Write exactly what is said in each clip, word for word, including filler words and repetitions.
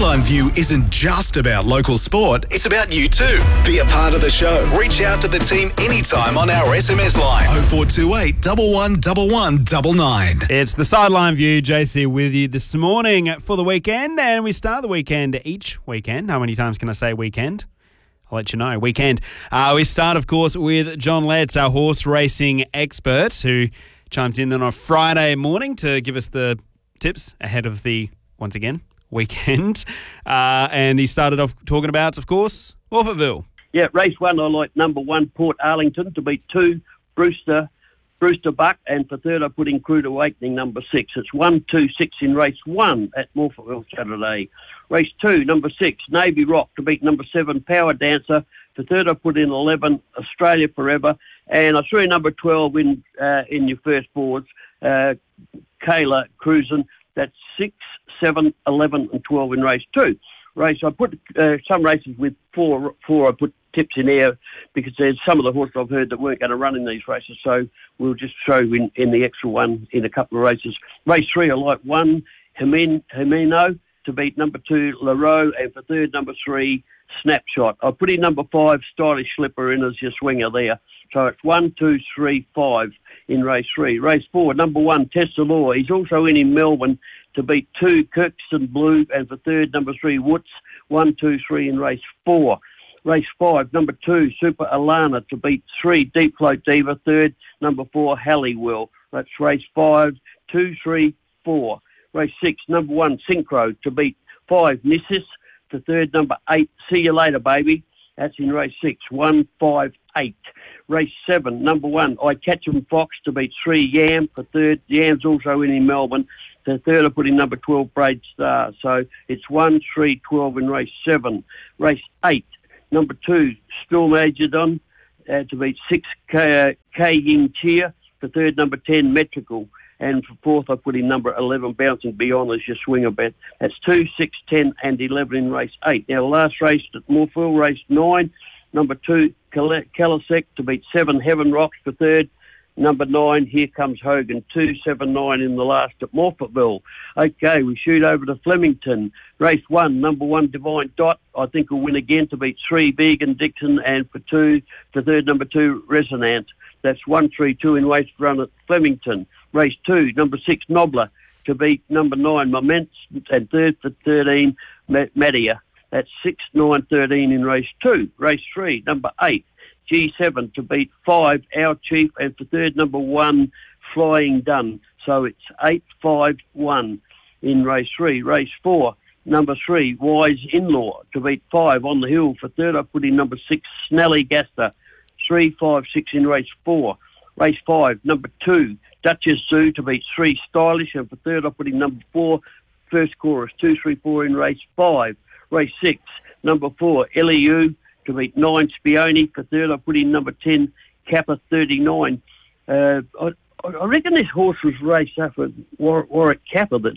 Sideline View isn't just about local sport, it's about you too. Be a part of the show. Reach out to the team anytime on our S M S line oh four two eight, one one one one nine nine. It's the Sideline View, J C with you this morning for the weekend, and we start the weekend each weekend. How many times can I say weekend? I'll let you know. Weekend. Uh, we start, of course, with John Letts, our horse racing expert, who chimes in on a Friday morning to give us the tips ahead of the, once again, weekend. Uh, and he started off talking about, of course, Morphettville. Yeah, race one, I like number one, Port Arlington, to beat two, Brewster Brewster Buck, and for third I put in Crude Awakening, number six. It's one, two, six in race one at Morphettville Saturday. Race two, number six, Navy Rock, to beat number seven, Power Dancer. For third I put in eleven, Australia Forever. And I threw number twelve in uh, in your first boards, uh, Kayla Cruisin'. That's six, seven, eleven and twelve in race two. Race, I put uh, some races with four, four I put tips in there because there's some of the horses I've heard that weren't going to run in these races, so we'll just show in, in the extra one in a couple of races. Race three, I like one, Jimen, Jimeno, to beat number two, Leroux, and for third, number three, Snapshot. I put in number five, Stylish Slipper, in as your swinger there. So it's one, two, three, five in race three. Race four, number one, Test the Law. He's also in in Melbourne to beat two, Kirkson Blue, and for third, number three, Woods, one, two, three in race four. Race five, number two, Super Alana, to beat three, Deep Float Diva, third, number four, Halliwell. That's race five, two, three, four. Race six, number one, Synchro, to beat five, Nissus, for third, number eight, See You Later, Baby. That's in race six, one, five, eight. Race seven, number one, I Catch 'em Fox, to beat three, Yam, for third. Yam's also in in Melbourne. The third, I put in number twelve, Braid Star. So it's one, three, twelve in race seven. Race eight, number two, Storm Agedon, uh, to beat six, K, K Yin Cheer. For third, number ten, Metrical. And for fourth, I put in number eleven, Bouncing Beyond, as your swinger bet. That's two, six, ten and eleven in race eight. Now, the last race at Morpheville, race nine, number two, Kalasek, to beat seven, Heaven Rocks. For third, number nine, Here Comes Hogan, two, seven, nine in the last at Morphettville. Okay, we shoot over to Flemington. Race one, number one, Divine Dot, I think will win again, to beat three, Vegan Dixon, and for two, for third, number two, Resonance. That's one, three, two in race run at Flemington. Race two, number six, Nobler, to beat number nine, Moments, and third for thirteen, Madia. That's six, nine, thirteen in race two. Race three, number eight, G seven, to beat five, Our Chief, and for third, number one, Flying Done. So it's eight, five, one in race three. Race four, number three, Wise In-Law, to beat five, On the Hill. For third, I put in number six, Snelly Gaster, three, five, six in race four. Race five, number two, Duchess Zoo, to beat three, Stylish, and for third, I put in number four, First Chorus, two, three, four in race five. Race six, number four, L E U, to beat nine, Spione. For third, I put in number ten, Kappa thirty-nine. Uh, I, I reckon this horse was raced after War, Warwick Kappa, that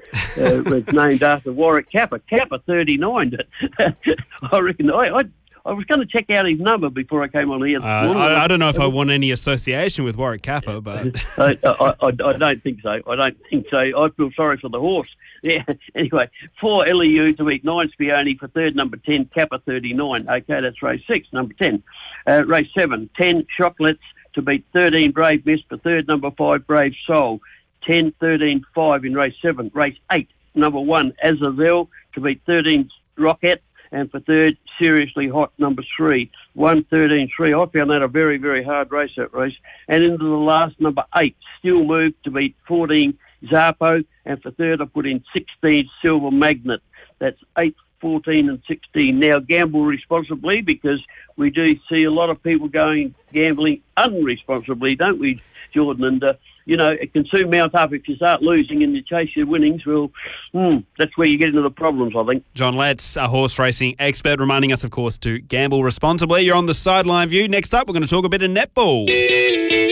uh, was named after Warwick Kappa. Kappa thirty-nine. I reckon, I, I I was going to check out his number before I came on here. Uh, I, I don't know if I want any association with Warwick Kappa, but I, I, I, I don't think so. I don't think so. I feel sorry for the horse. Yeah. Anyway, four L E U to beat nine, Spione. For third, number ten, Kappa thirty-nine. Okay, that's race six. Number ten. Uh, race seven, ten, Chocolates, to beat thirteen, Brave Miss. For third, number five, Brave Soul. ten, thirteen, five in race seven. Race eight, number one, Azazel, to beat thirteen, Rocket. And for third, Seriously Hot, number three, one, thirteen, three. I found that a very, very hard race, that race. And into the last, number eight, Still Move, to beat fourteen, Zarpo. And for third, I put in sixteen, Silver Magnet. That's eight, fourteen and sixteen. Now, gamble responsibly, because we do see a lot of people going gambling unresponsibly, don't we, Jordan? And, uh, you know, it can soon mount up if you start losing and you chase your winnings. Well, hmm, that's where you get into the problems, I think. John Letts, a horse racing expert, reminding us, of course, to gamble responsibly. You're on the Sideline View. Next up, we're going to talk a bit of netball.